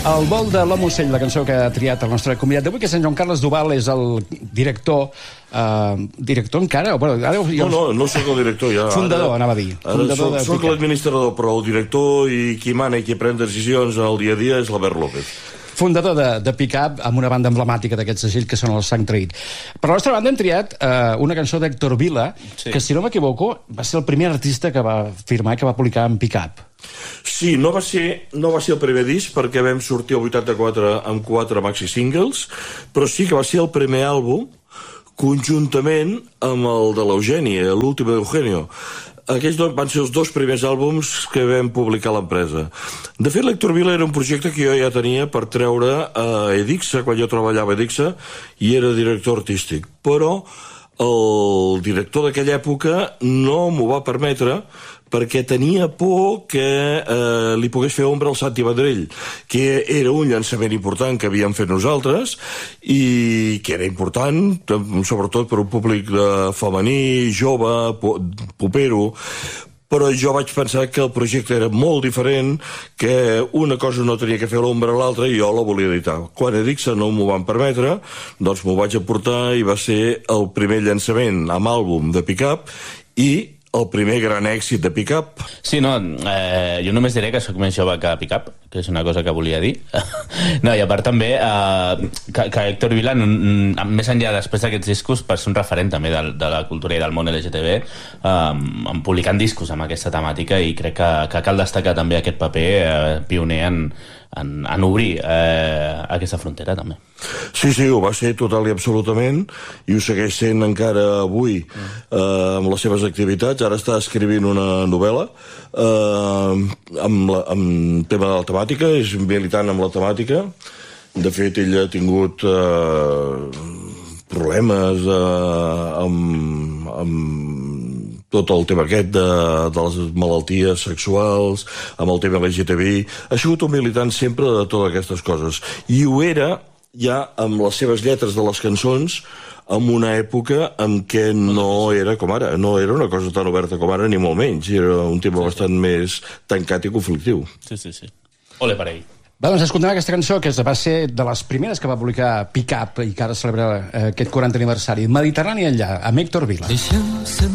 El vol de l'Home Ocell, la cançó que ha triat el nostre convidat d'avui, que és en Joan Carles Duval, és el director... director encara? No soc el director, ja. Fundador, anava a dir. Soc l'administrador, però el director i qui mana i qui pren decisions al dia a dia és l'Albert López. Fundador de Pick-Up, amb una banda emblemàtica d'aquest segell, que són el Sang Traït. Per la nostra banda hem triat una cançó d'Héctor Vila, que, si no m'equivoco, va ser el primer artista que va firmar i que va publicar en Pick-Up. Sí, no va ser el primer disc, perquè vam sortir el 84 amb 4 maxi singles, però sí que va ser el primer àlbum conjuntament amb el de l'Eugènia, l'últim d'Eugenio. Aquells van ser els 2 primers àlbums que vam publicar a l'empresa. De fet, l'Héctor Vila era un projecte que jo ja tenia per treure a Edixa, quan jo treballava a Edixa, i era director artístic. Però el director d'aquella època no m'ho va permetre, perquè tenia por que li pogués fer ombra al Santi Vendrell, que era un llançament important que havíem fet nosaltres i que era important, sobretot per un públic femení, jove, popero, però jo vaig pensar que el projecte era molt diferent, que una cosa no tenia que fer l'ombra a l'altra i jo la volia editar. Quan Edixa no m'ho van permetre, doncs m'ho vaig aportar i va ser el primer llançament amb àlbum de Pick-Up i el primer gran èxit de Pick-Up. Sí, no, jo només diré que soc més jove que Pick-Up, que és una cosa que volia dir. No, i a part també que Héctor Vila, més enllà després d'aquests discos, per ser un referent també de la cultura i del món LGTB, publicant discos amb aquesta temàtica, i crec que cal destacar també aquest paper pioner en obrir aquesta frontera també. Sí, ho va ser total i absolutament, i ho segueix sent encara avui amb les seves activitats. Ara està escrivint una novel·la amb tema de la temàtica, és militant amb la temàtica. De fet, ell ha tingut problemes amb tot el tema aquest de les malalties sexuals, amb el tema LGTBI. Ha sigut un militant sempre de totes aquestes coses. I ho era ja amb les seves lletres de les cançons, en una època en què no era com ara. No era una cosa tan oberta com ara, ni molt menys. Era un tema bastant més tancat i conflictiu. Sí. Ole per ell. Va, doncs escoltem aquesta cançó, que va ser de les primeres que va publicar Pick-Up i que ara celebra aquest 40 aniversari. Mediterrani enllà, amb Héctor Vila.